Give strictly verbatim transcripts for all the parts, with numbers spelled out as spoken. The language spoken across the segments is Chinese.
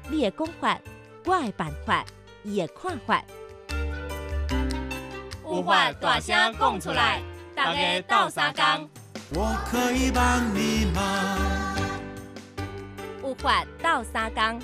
你的讲法，我的办法，伊的看法。 有法大声讲出来，大家斗相共。 我可以帮你忙。 有法斗相共。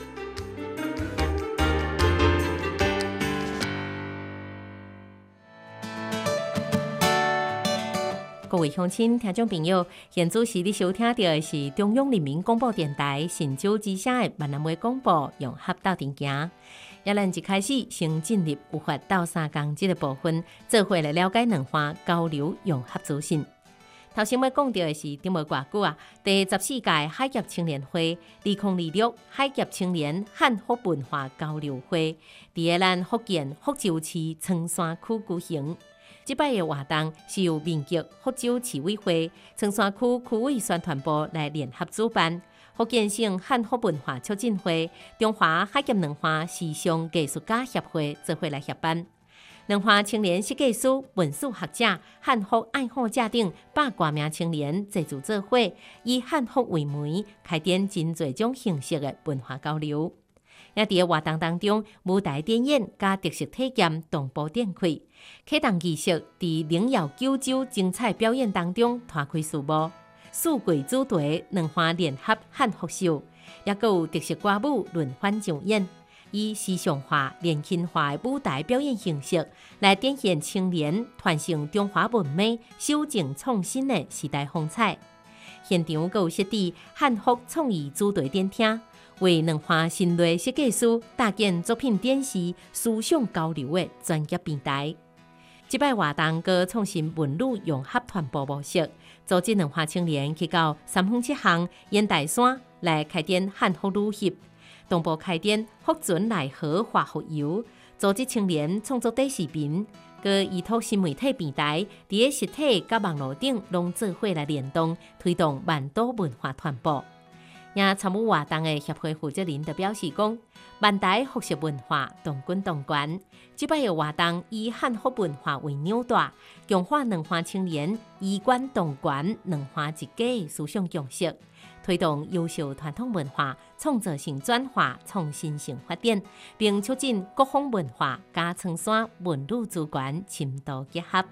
各位乡亲、听众朋友，现主持你收听到的是中央人民广播电台神州之声的闽南话广播，用合斗阵行。也咱一开始先进入有法斗相共这个部分，做伙来了解两岸交流融合资讯。头先要讲到的是，顶无偌久啊，第十四届海峡青年会二零二六海峡青年汉福文化交流会，伫个咱福建福州市长山区举行。这摆的活动是由民局福州市委会、长山区区委宣传部来联合主办，福建省汉福文化促进会、中华海峡两岸时尚艺术家协会做伙来协办。两岸青年设计师、文史学者、汉福爱好者等百多名青年齐聚做伙，以汉福为媒，开展真侪种形式的文化交流。也伫活动当中，舞台展演加特色体验同步展开，启动仪式伫灵瑶九州精彩表演当中摊开序幕。四季主题两岸联合汉福秀，也佫有特色歌舞轮番上演，以时尚化、年轻化的舞台表演形式来展现青年传承中华文美、修正创新的时代风采。现场佫有设置汉福创意主题展厅，为两岸新锐设计师搭建作品展示、思想交流的专业平台。这摆活动佫创新文旅融合团部模式，组织两岸青年去到三峰七巷、烟台山来开展汉福旅行，同步开展福准内河华福游，组织青年创作短视频，佮依托新媒体平台，伫个实体甲网络顶拢做伙来联动，推动万岛文化传播。也参与活动的协会负责人就表示讲，万代复式文化同滚同源，这摆的活动以汉福文化为纽带，强化两岸青年衣冠同源、两岸一家的思想共识，推动优秀传统文化创造性转化、创新性发展，并促进各方文化加长山文旅资源深度结合。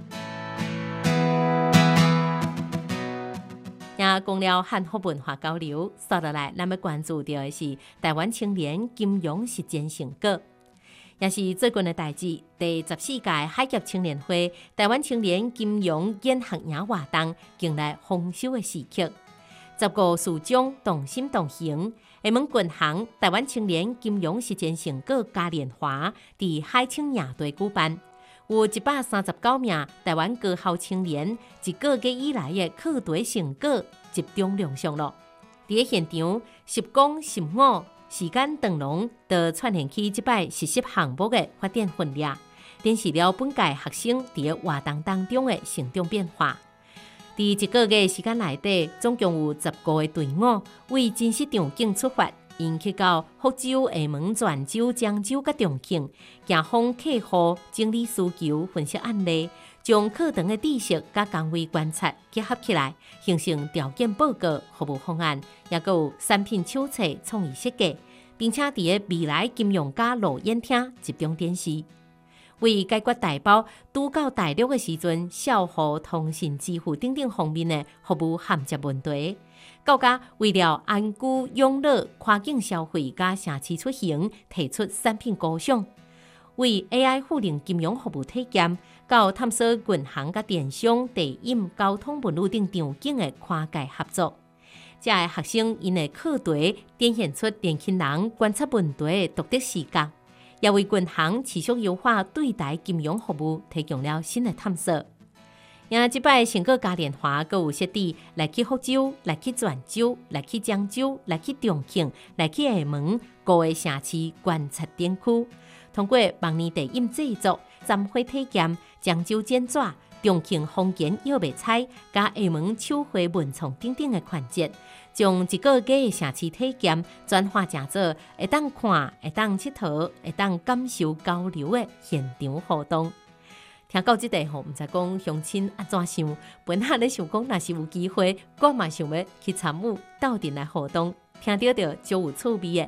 也讲了汉福文化交流，接落来咱要关注到的是台湾青年金融实践成果，也是最近的代志。第十四届海峡青年会台湾青年金融研学营活动迎来丰收的时刻。十五市长同心同行，厦门军行台湾青年金融实践成果嘉年华伫海青夜队举办。有一百三十九名台湾高校青年一个月以来的课题成果集中亮相了。伫个现场，十公十五时间长龙，就串联起即摆实习项目的发展分裂，展示了本届学生伫个活动当中的成长变化。伫一个月时间内底，总共有十五个队伍为真实场景出发。因去到福州、厦门、泉州、漳州甲重庆，行访客户，整理需求，分析案例，将课堂的知识甲岗位观察结合起来，形成条件报告、服务方案，也佫有产品手册、创意设计，并且伫个未来金融家路演厅集中展示。为解决台胞拄到大陆的时阵，销货、通信、支付等等方面的服务衔接问题。到家为了安居养老、跨境消费加城市出行，提出产品构想，为 A I 互联金融服务体验，到探索银行甲电商、地饮、交通文旅等场景的跨界合作。这个学生因的课题展现出年轻人观察问题的独特视角，也为银行持续优化对台金融服务提供了新的探索。也即摆成果嘉年华，阁有设置来去福州、来去泉州、来去漳州、来去重庆、来去厦门五个城市观察展区，通过望年地饮制作、沾花体验、漳州剪纸、重庆风kiến药卖菜、加厦门手绘文创等等的环节，将一个月的城市体验转化成做会当看、会当佚佗、会当感受交流的现场活动。听到这地吼，唔知讲乡亲安怎想，本下咧想讲，若是有机会，我嘛想要去参与斗阵来活动，听到着就有趣味的。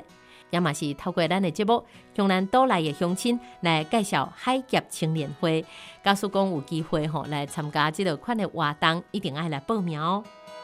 也嘛是透过咱的节目，向咱岛内的乡亲来介绍海峡青年会。假使讲有机会吼来参加这个款的活动，一定爱来报名哦。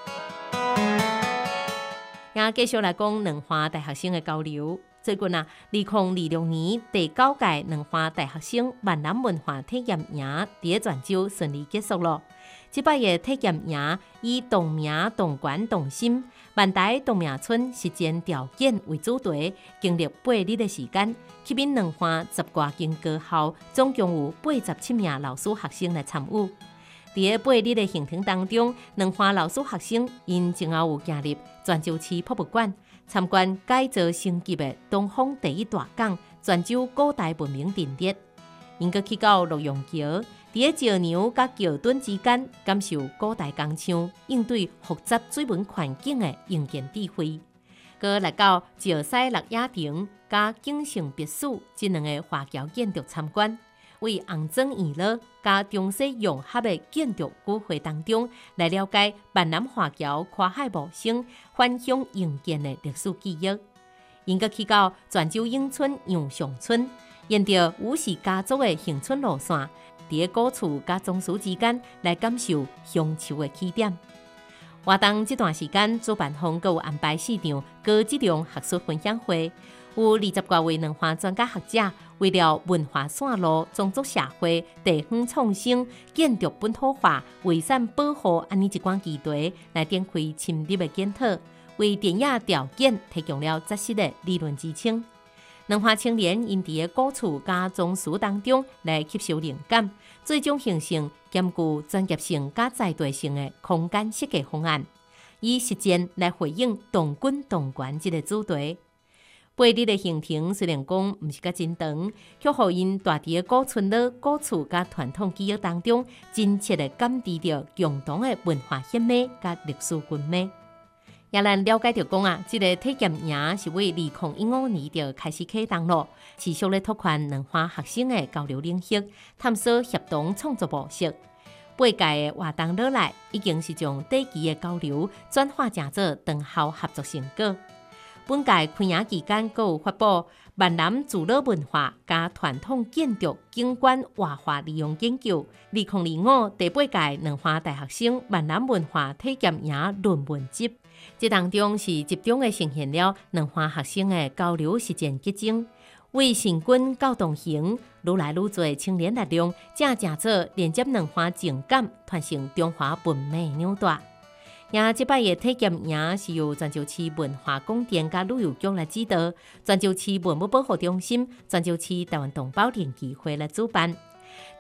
也继续来讲两华大学生的交流。最近啊，二零二六年第九届两华大学生万南文化体验营第一泉州顺利结束了。这摆的体验营以动名、动观、动心、万台动名村实践条件为主题，经历八日的时间，吸引两华十多间高校，总共有八十七名老师学生来参与。在八日的行程当中，两华老师学生因前后有行入泉州市博物馆，参观改造升级的东方第一大港泉州古代文明陈列。因阁去到洛阳桥，在桥梁甲桥墩之间，感受古代工厂应对复杂水文环境的硬件智慧。阁来到石狮乐雅亭甲景盛别墅这两个华侨建筑参观。为红砖院落加中西融合的建筑古汇当中，来了解万南华侨跨海谋生、返乡营建的历史记忆。因阁去到泉州永春杨上村，沿着武氏家族的行村路线，在古厝甲宗祠之间来感受乡愁的起点。活动这段时间，主办方阁有安排四场高质量学术分享会。有二十多位两华专家学者，为了文化线路、宗族社会、地方创新、建筑本土化、遗产保护安尼一款议题，来展开深入的检讨，为电影条件提供了扎实的理论支撑。两华青年因伫个古厝加宗祠当中来吸收灵感，最终形成兼具专业性加在地性的空间设计方案，以实践来回应动滚动观这个主题。八日的行程虽然讲毋是甲真长，却互因住伫个古村落、古厝甲传统记忆当中，真切的感知到共同的文化血脉甲历史根脉。也咱了解到讲啊，这个体验营是为二零一五年就开始启动了，持续咧拓宽两华学生的交流领域，探索协同创作模式。八届的活动落来，已经是将短期的交流转化成做长效合作成果。本届开营期间，阁有发布万南自老文化加传统建筑景观活化利用研究。二零二五第八届两华大学生万南文化体验营论文集，这当中是集中的呈现了两华学生的交流实践结晶，为成军到同行，愈来愈多青年力量，正正做连接两华情感，传承中华文明的纽带。也这摆的体验营是由泉州市文化广电甲旅游局来指导，泉州市文物保护中心、泉州市台湾同胞联谊会来主办。